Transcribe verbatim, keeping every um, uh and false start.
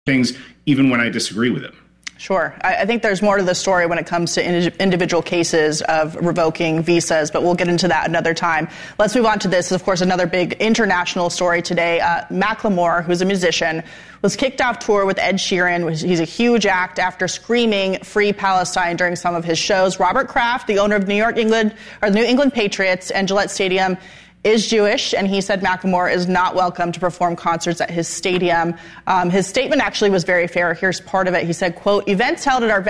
things, even when I disagree with him. Sure. I think there's more to the story when it comes to individual cases of revoking visas, but we'll get into that another time. Let's move on to this. Of course, another big international story today. Uh, Macklemore, who's a musician, was kicked off tour with Ed Sheeran. He's a huge act after screaming "Free Palestine" during some of his shows. Robert Kraft, the owner of New York, England, or the New England Patriots and Gillette Stadium, is Jewish, and he said Macklemore is not welcome to perform concerts at his stadium. Um, his statement actually was very fair. Here's part of it. He said, quote, "Events held at our